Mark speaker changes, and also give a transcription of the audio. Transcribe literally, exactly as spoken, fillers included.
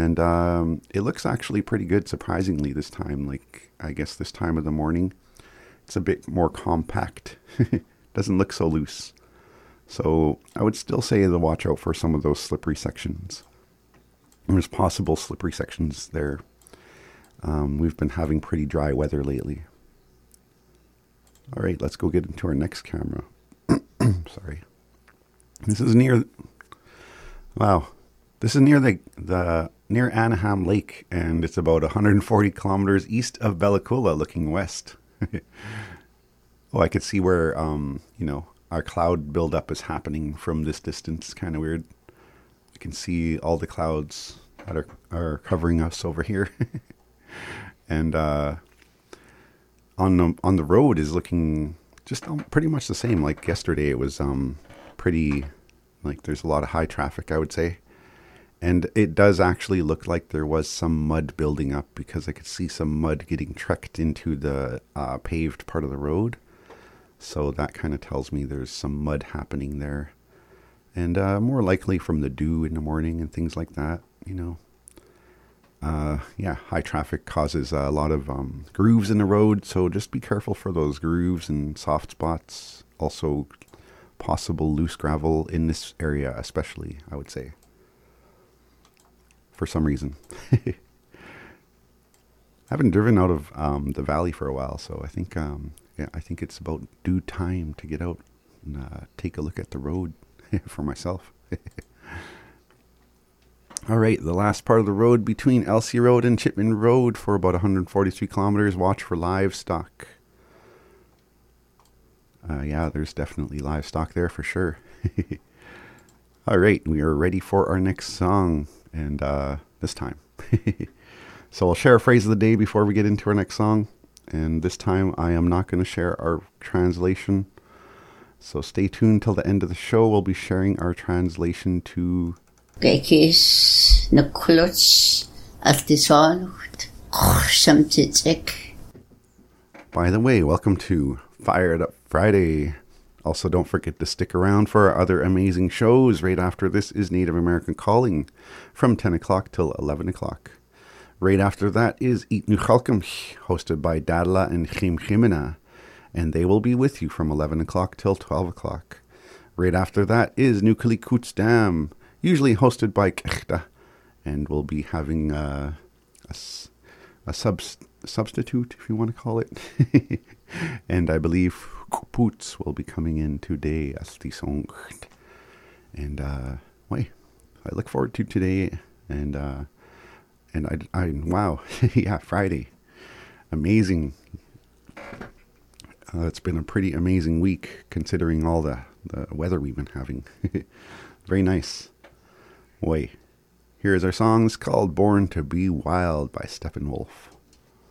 Speaker 1: And um, it looks actually pretty good, surprisingly, this time. Like, I guess this time of the morning, it's a bit more compact. Doesn't look so loose. So I would still say to watch out for some of those slippery sections. There's possible slippery sections there. Um, we've been having pretty dry weather lately. All right, let's go get into our next camera. Sorry. This is near... Wow. This is near the, the near Anaheim Lake, and it's about one hundred forty kilometers east of Bella Coola, looking west. Oh, I could see where, um, you know, our cloud buildup is happening from this distance. Kind of weird. You can see all the clouds that are, are covering us over here. And uh, on the, on the road is looking just pretty much the same. Like yesterday, it was um, pretty, like there's a lot of high traffic, I would say. And it does actually look like there was some mud building up, because I could see some mud getting trekked into the uh, paved part of the road. So that kind of tells me there's some mud happening there. And uh, more likely from the dew in the morning and things like that, you know. Uh, yeah, high traffic causes a lot of um, grooves in the road, so just be careful for those grooves and soft spots. Also, possible loose gravel in this area especially, I would say. For some reason. I haven't driven out of um, the valley for a while, so I think um, yeah, I think it's about due time to get out and uh, take a look at the road for myself. All right, the last part of the road between Elsie Road and Chipman Road for about one hundred forty-three kilometers. Watch for livestock. Uh, yeah, there's definitely livestock there for sure. All right, we are ready for our next song. And uh, this time. So I'll share a phrase of the day before we get into our next song. And this time I am not going to share our translation. So stay tuned till the end of the show. We'll be sharing our translation to...
Speaker 2: Gekis na kluts at the sonut samtitek.
Speaker 1: By the way, welcome to Fired Up Friday. Also, don't forget to stick around for our other amazing shows. Right after this is Native American Calling from ten o'clock till eleven o'clock. Right after that is Eat Nu Chalkamch, hosted by Dadla and Chim Chimina, and they will be with you from eleven o'clock till twelve o'clock. Right after that is Nukali Koots Dam, usually hosted by Kechta, and we'll be having uh, a, a subs, substitute, if you want to call it. And I believe Poots will be coming in today as the song. And uh wait, I look forward to today. And uh and I, I wow. Yeah, Friday. Amazing. Uh, it's been a pretty amazing week considering all the, the weather we've been having. Very nice. Wait, here's our song. It's called Born to Be Wild by Steppenwolf.